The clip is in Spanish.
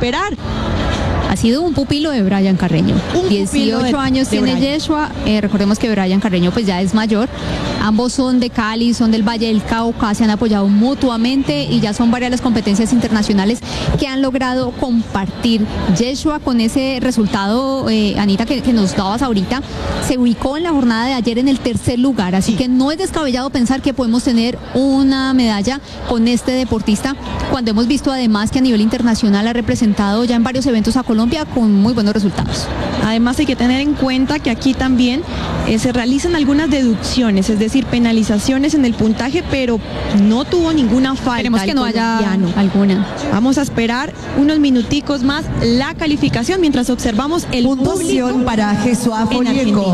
esperar. Ha sido un pupilo de Brian Carreño. 18 años tiene Yeshua. Recordemos que Brian Carreño pues ya es mayor. Ambos son de Cali, son del Valle del Cauca, se han apoyado mutuamente y ya son varias las competencias internacionales que han logrado compartir. Yeshua, con ese resultado, Anita, que nos dabas ahorita, se ubicó en la jornada de ayer en el tercer lugar, así que no es descabellado pensar que podemos tener una medalla con este deportista, cuando hemos visto además que a nivel internacional ha representado ya en varios eventos a Colombia con muy buenos resultados. Además hay que tener en cuenta que aquí también se realizan algunas deducciones, es decir, penalizaciones en el puntaje, pero no tuvo ninguna falta. Esperemos que no haya alguna. Vamos a esperar unos minuticos más la calificación mientras observamos el puntuación para Jesús Folleco.